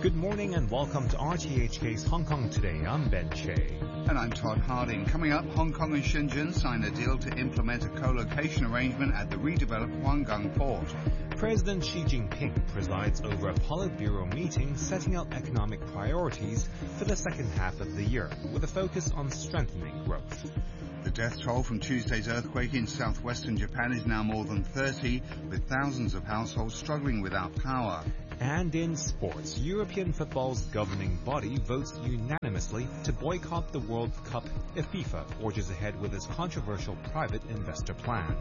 Good morning and welcome to RTHK's Hong Kong Today. I'm Ben Che. And I'm Todd Harding. Coming up, Hong Kong and Shenzhen sign a deal to implement a co-location arrangement at the redeveloped Huanggang port. President Xi Jinping presides over a Politburo meeting setting out economic priorities for the second half of the year, with a focus on strengthening growth. The death toll from Tuesday's earthquake in southwestern Japan is now more than 30, with thousands of households struggling without power. And in sports, European football's governing body votes unanimously to boycott the World Cup if FIFA forges ahead with its controversial private investor plan.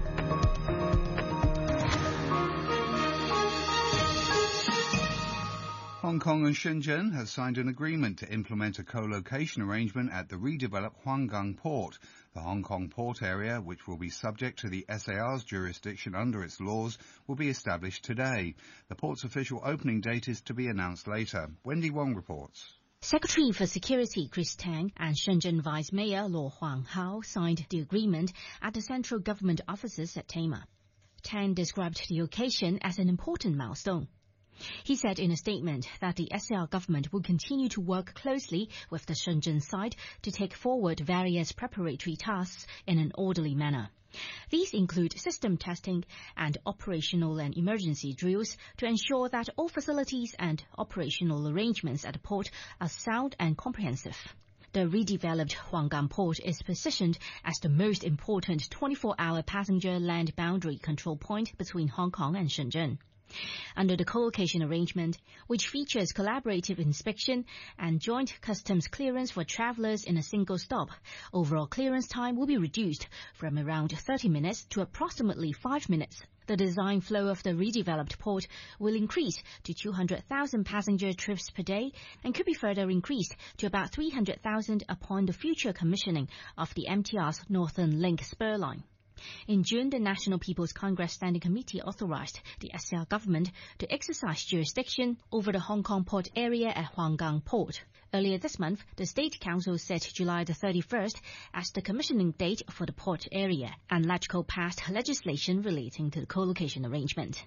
Hong Kong and Shenzhen have signed an agreement to implement a co-location arrangement at the redeveloped Huanggang port. The Hong Kong port area, which will be subject to the SAR's jurisdiction under its laws, will be established today. The port's official opening date is to be announced later. Wendy Wong reports. Secretary for Security Chris Tang and Shenzhen Vice Mayor Luo Huanghao signed the agreement at the central government offices at Tamar. Tang described the occasion as an important milestone. He said in a statement that the SAR government will continue to work closely with the Shenzhen side to take forward various preparatory tasks in an orderly manner. These include system testing and operational and emergency drills to ensure that all facilities and operational arrangements at the port are sound and comprehensive. The redeveloped Huanggang port is positioned as the most important 24-hour passenger land boundary control point between Hong Kong and Shenzhen. Under the co-location arrangement, which features collaborative inspection and joint customs clearance for travelers in a single stop, overall clearance time will be reduced from around 30 minutes to approximately 5 minutes. The design flow of the redeveloped port will increase to 200,000 passenger trips per day and could be further increased to about 300,000 upon the future commissioning of the MTR's Northern Link spur line. In June, the National People's Congress Standing Committee authorized the SAR government to exercise jurisdiction over the Hong Kong port area at Huanggang Port. Earlier this month, the State Council set July the 31st as the commissioning date for the port area, and LegCo passed legislation relating to the co-location arrangement.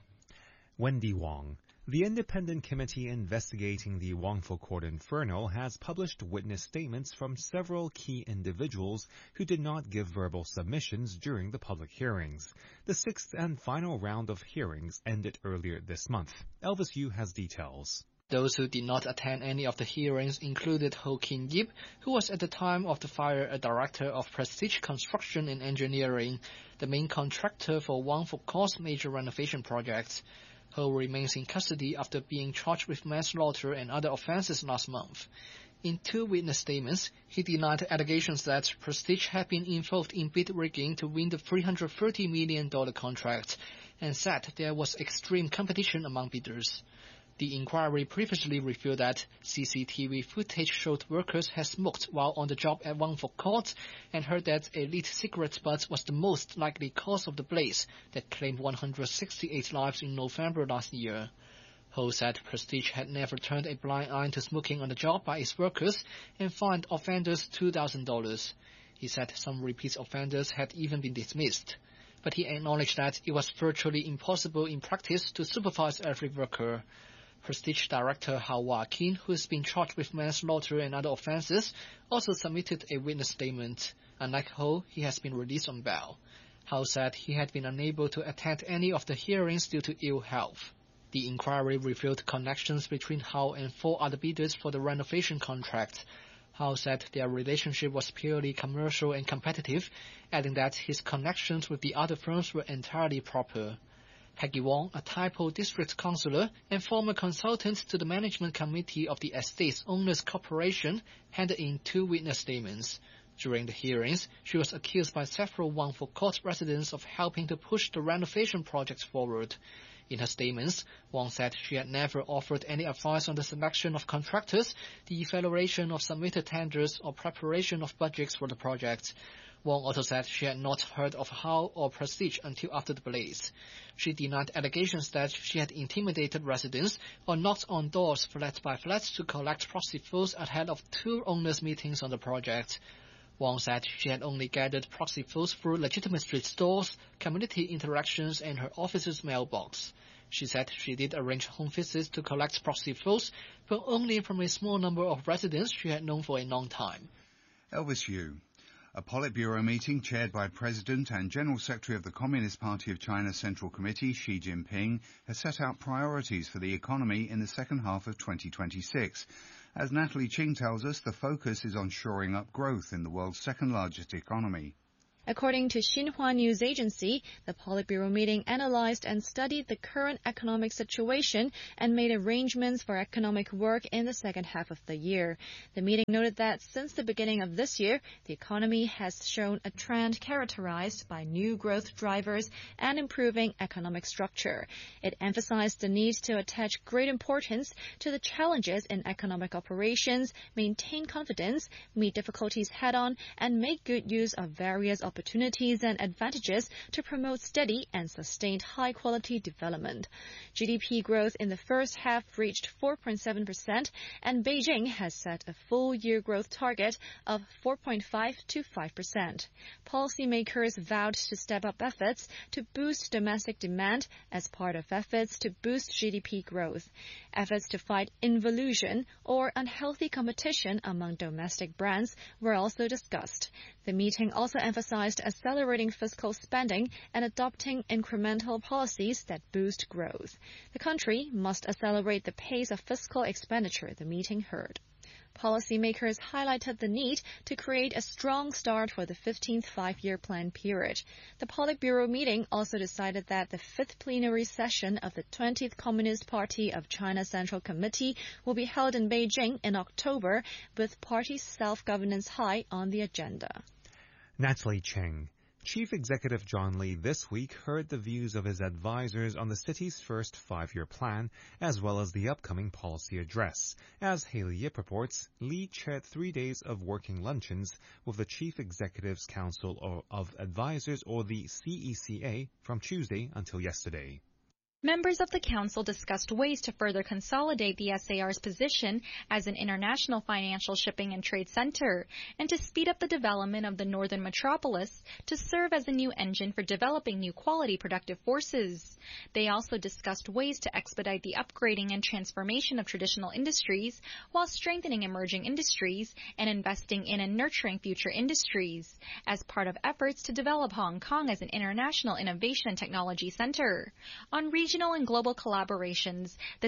Wendy Wong. The independent committee investigating the Wangfu Court Inferno has published witness statements from several key individuals who did not give verbal submissions during the public hearings. The sixth and final round of hearings ended earlier this month. Elvis Yu has details. Those who did not attend any of the hearings included Ho Kin Yip, who was at the time of the fire a director of Prestige Construction and Engineering, the main contractor for Wangfu Court's major renovation projects. Ho remains in custody after being charged with manslaughter and other offenses last month. In two witness statements, he denied allegations that Prestige had been involved in bid rigging to win the $330 million contract and said there was extreme competition among bidders. The inquiry previously revealed that CCTV footage showed workers had smoked while on the job at Wangfu Court and heard that a lit cigarette butt was the most likely cause of the blaze that claimed 168 lives in November last year. Ho said Prestige had never turned a blind eye to smoking on the job by its workers and fined offenders $2,000. He said some repeat offenders had even been dismissed. But he acknowledged that it was virtually impossible in practice to supervise every worker. Prestige Director Hao Wa-kin, who has been charged with manslaughter and other offenses, also submitted a witness statement. Unlike Ho, he has been released on bail. Hao said he had been unable to attend any of the hearings due to ill health. The inquiry revealed connections between Hao and 4 other bidders for the renovation contract. Hao said their relationship was purely commercial and competitive, adding that his connections with the other firms were entirely proper. Peggy Wong, a Tai Po district councillor and former consultant to the management committee of the estate's owners corporation, handed in 2 witness statements. During the hearings, she was accused by several Wangfu Court residents of helping to push the renovation project forward. In her statements, Wong said she had never offered any advice on the selection of contractors, the evaluation of submitted tenders, or preparation of budgets for the project. Wong also said she had not heard of Hao or Prestige until after the blaze. She denied allegations that she had intimidated residents or knocked on doors flat by flat to collect proxy votes ahead of 2 owners' meetings on the project. Wong said she had only gathered proxy votes through legitimate street stores, community interactions, and her office's mailbox. She said she did arrange home visits to collect proxy votes, but only from a small number of residents she had known for a long time. Elvis Yu. A Politburo meeting chaired by President and General Secretary of the Communist Party of China Central Committee, Xi Jinping, has set out priorities for the economy in the second half of 2026. As Natalie Ching tells us, the focus is on shoring up growth in the world's second-largest economy. According to Xinhua News Agency, the Politburo meeting analyzed and studied the current economic situation and made arrangements for economic work in the second half of the year. The meeting noted that since the beginning of this year, the economy has shown a trend characterized by new growth drivers and improving economic structure. It emphasized the need to attach great importance to the challenges in economic operations, maintain confidence, meet difficulties head-on, and make good use of various opportunities and advantages to promote steady and sustained high-quality development. GDP growth in the first half reached 4.7%, and Beijing has set a full-year growth target of 4.5 to 5%. Policymakers vowed to step up efforts to boost domestic demand as part of efforts to boost GDP growth. Efforts to fight involution or unhealthy competition among domestic brands were also discussed. The meeting also emphasized accelerating fiscal spending and adopting incremental policies that boost growth. The country must accelerate the pace of fiscal expenditure, the meeting heard. Policymakers highlighted the need to create a strong start for the 15th five-year plan period. The Politburo meeting also decided that the 5th plenary session of the 20th Communist Party of China Central Committee will be held in Beijing in October, with party self-governance high on the agenda. Natalie Cheng. Chief Executive John Lee this week heard the views of his advisors on the city's first five-year plan, as well as the upcoming policy address. As Haley Yip reports, Lee chaired 3 days of working luncheons with the Chief Executive's Council of Advisors, or the CECA, from Tuesday until yesterday. Members of the Council discussed ways to further consolidate the SAR's position as an international financial shipping and trade center, and to speed up the development of the northern metropolis to serve as a new engine for developing new quality productive forces. They also discussed ways to expedite the upgrading and transformation of traditional industries while strengthening emerging industries and investing in and nurturing future industries, as part of efforts to develop Hong Kong as an international innovation and technology center. On regional and global collaborations, the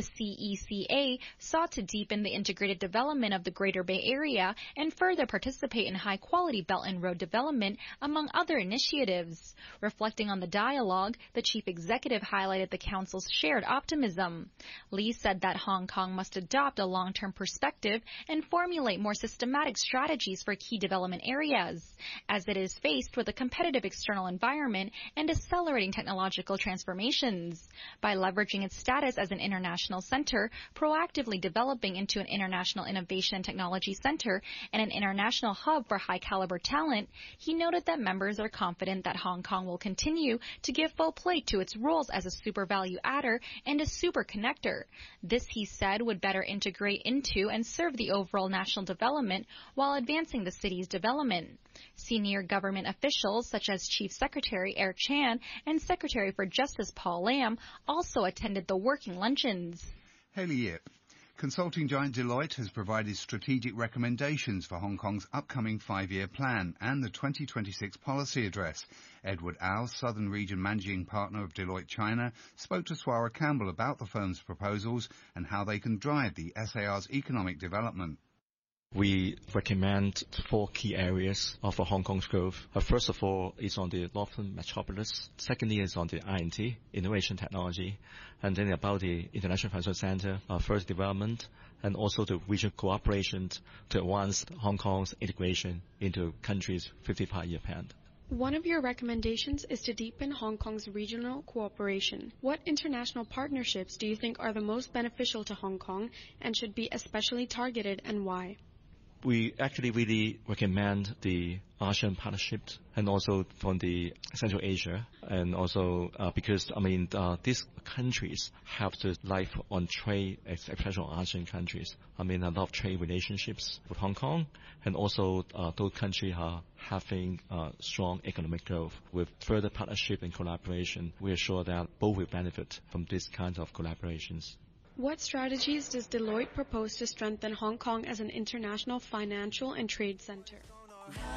CECA sought to deepen the integrated development of the Greater Bay Area and further participate in high-quality Belt and Road development, among other initiatives. Reflecting on the dialogue, the chief executive highlighted the Council's shared optimism. Lee said that Hong Kong must adopt a long-term perspective and formulate more systematic strategies for key development areas, as it is faced with a competitive external environment and accelerating technological transformations. By leveraging its status as an international center, proactively developing into an international innovation and technology center, and an international hub for high-caliber talent, he noted that members are confident that Hong Kong will continue to give full play to its roles as a super value adder and a super connector. This, he said, would better integrate into and serve the overall national development while advancing the city's development. Senior government officials such as Chief Secretary Eric Chan and Secretary for Justice Paul Lam also attended the working luncheons. Haley Yip. Consulting giant Deloitte has provided strategic recommendations for Hong Kong's upcoming five-year plan and the 2026 policy address. Edward Au, Southern Region Managing Partner of Deloitte China, spoke to Swara Campbell about the firm's proposals and how they can drive the SAR's economic development. We recommend 4 key areas of Hong Kong's growth. First of all, is on the northern metropolis. Secondly, is on the I&T, innovation technology. And then about the International Financial Center, further development, and also the regional cooperation to advance Hong Kong's integration into the country's 55-year plan. One of your recommendations is to deepen Hong Kong's regional cooperation. What international partnerships do you think are the most beneficial to Hong Kong and should be especially targeted, and why? We actually really recommend the ASEAN partnership and also from the Central Asia, and also because these countries have the life on trade, especially ASEAN countries. A lot of trade relationships with Hong Kong, and also those countries are having strong economic growth. With further partnership and collaboration, we are sure that both will benefit from these kinds of collaborations. What strategies does Deloitte propose to strengthen Hong Kong as an international financial and trade center?